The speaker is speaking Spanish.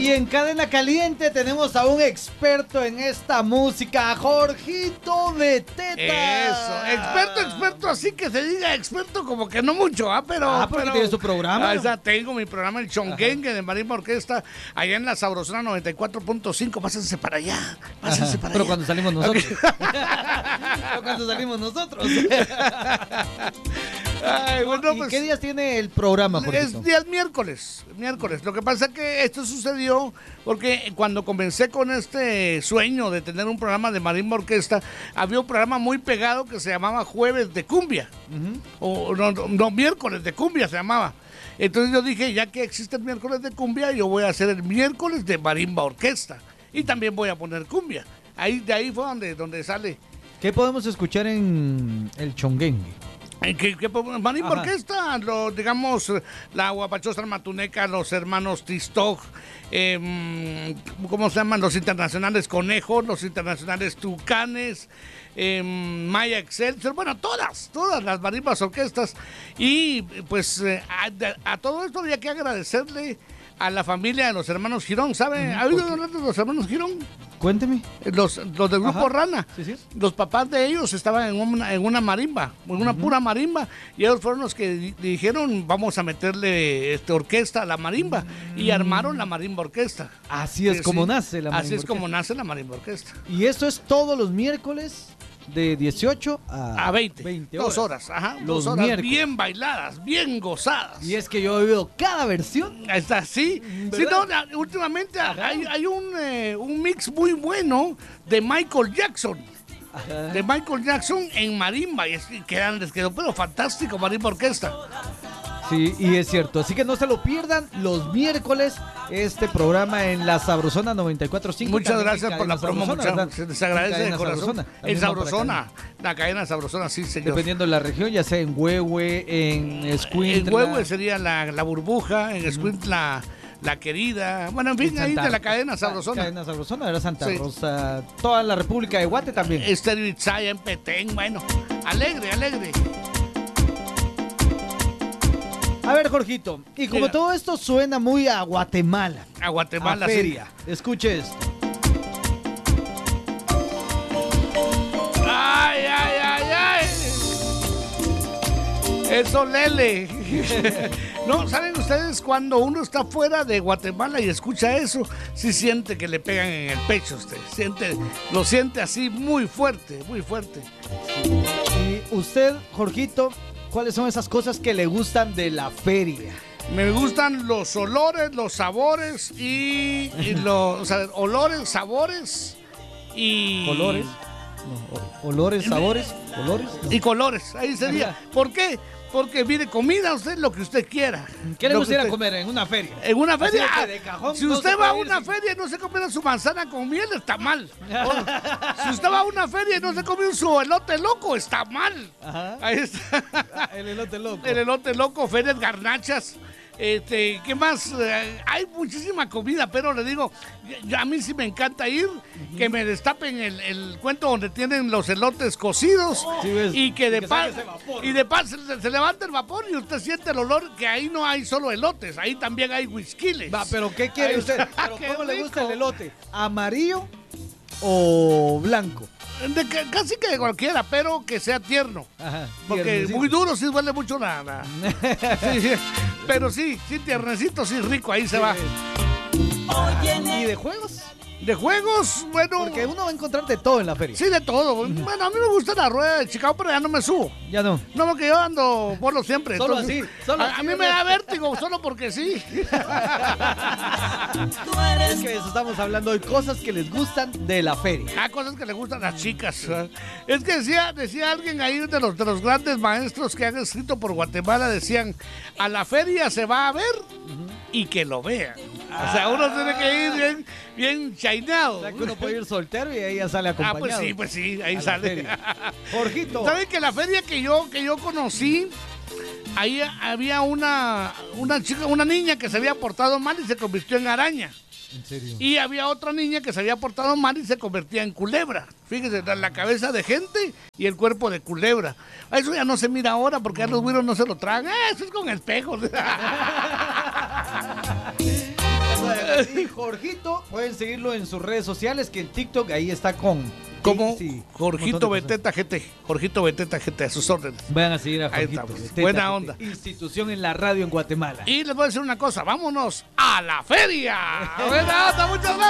Y en Cadena Caliente tenemos a un experto en esta música, Jorgito de Teta. Eso, experto, así que se diga experto como que no mucho, pero... porque tiene su programa. Tengo mi programa, el Chonguengue de Marimba Orquesta, allá en la Sabrosona 94.5, pásense para allá, Pero cuando salimos nosotros. Pero cuando salimos nosotros. Ay, bueno, ¿Y qué días tiene el programa, Jorgito? Es días miércoles. Lo que pasa es que esto sucedió porque cuando comencé con este sueño de tener un programa de Marimba Orquesta, había un programa muy pegado que se llamaba Jueves de Cumbia. O no, Miércoles de Cumbia se llamaba. Entonces yo dije, ya que existe el Miércoles de Cumbia, yo voy a hacer el Miércoles de Marimba Orquesta. Y también voy a poner cumbia. De ahí fue donde sale. ¿Qué podemos escuchar en el Chonguengue? Marimba Orquesta, digamos, la Guapachosa Matuneca, los hermanos Tistog, ¿cómo se llaman? Los internacionales Conejos, los internacionales Tucanes, Maya Excelsior, bueno, todas las marimbas orquestas. Y pues a todo esto había que agradecerle a la familia de los hermanos Girón, ¿sabe? ¿Ha oído hablar de los hermanos Girón? Cuénteme. Los del grupo Rana. Sí. Los papás de ellos estaban en una marimba, en una pura marimba, y ellos fueron los que dijeron, vamos a meterle orquesta a la marimba, y armaron la Marimba Orquesta. Así es como nace la Marimba Así es Orquesta. como nace la Marimba Orquesta. Y esto es todos los miércoles de 18 a 20 horas. 2 horas, Los 2 horas miércoles. bien bailadas, bien gozadas. Y es que yo he oído cada versión. Está así. Sí, no, últimamente hay un mix muy bueno de Michael Jackson. De Michael Jackson en marimba. Y les quedó pero fantástico, Marimba Orquesta. Sí, y es cierto. Así que no se lo pierdan los miércoles este programa en la Sabrosona 94.5. Muchas gracias por la promo, se les agradece de corazón. En Sabrosona, la cadena Sabrosona, sí, señor. dependiendo de la región, ya sea en Huehue, en Escuintla. En Huehue sería la burbuja, en Escuintla la querida, bueno, en fin, ahí de la cadena Sabrosona. Cadena Sabrosona, era Santa Rosa, toda la República de Guate también. Estéreo Itzaya, en Petén, bueno, alegre. A ver, Jorgito, y como todo esto suena muy a Guatemala. A Guatemala, a feria. Sí. Escuche esto. ¡Ay! Eso, Lele. No, ¿saben ustedes? Cuando uno está fuera de Guatemala y escucha eso, sí siente que le pegan en el pecho usted. Lo siente así muy fuerte, muy fuerte. Y usted, Jorgito, ¿cuáles son esas cosas que le gustan de la feria? Me gustan los olores, los sabores y olores, sabores y... ¿Colores? No, olores, sabores, colores. No. Y colores, ahí sería. ¿Por qué? Porque mire, comida usted lo que usted quiera. ¿Qué le gustaría comer en una feria? En una feria, de cajón, si usted va a una feria y no se come su manzana con miel, está mal. Si usted va a una feria y no se come su elote loco, está mal. Ajá. Ahí está. El elote loco. El elote loco, ferias, garnachas. ¿Qué más? Hay muchísima comida, pero le digo, a mí sí me encanta ir, que me destapen el cuento donde tienen los elotes cocidos, y que de paso se levanta el vapor y usted siente el olor, que ahí no hay solo elotes, ahí también hay whisquiles. Va, pero ¿qué quiere usted? ¿Cómo le gusta el elote? ¿Amarillo o blanco? Casi que de cualquiera, pero que sea tierno. Ajá, porque muy duro sí duele mucho nada. Sí, pero sí, tiernecito, sí, rico, ahí se va. ¿Y de juegos? De juegos, bueno... Porque uno va a encontrar de todo en la feria. Sí, de todo. Bueno, a mí me gusta la rueda de Chicago, pero ya no me subo. Ya no. No, porque yo ando por siempre. Solo entonces, así. A mí me da vértigo, solo porque sí. Es que eso estamos hablando hoy, cosas que les gustan de la feria. Cosas que les gustan a las chicas. Es que decía alguien ahí de los grandes maestros que han escrito por Guatemala, decían, a la feria se va a ver y que lo vean. O sea, uno tiene que ir bien chaineado. O sea, que uno puede ir soltero y ahí ya sale acompañado. Pues sí, ahí sale. Jorgito. ¿Saben que la feria que yo conocí, ahí había una chica, una niña que se había portado mal y se convirtió en araña? ¿En serio? Y había otra niña que se había portado mal y se convertía en culebra. Fíjese, la cabeza de gente y el cuerpo de culebra. Eso ya no se mira ahora porque ya los güiros no se lo tragan. Eso es con espejos. Y Jorgito, pueden seguirlo en sus redes sociales, que en TikTok ahí está como sí, Jorgito Beteta GT. Jorgito Beteta GT, a sus órdenes. Vayan a seguir a Ahí Jorgito. estamos. Beteta, Buena GT, onda. institución en la radio en Guatemala. Y les voy a decir una cosa, vámonos a la feria. Buena onda, muchas gracias.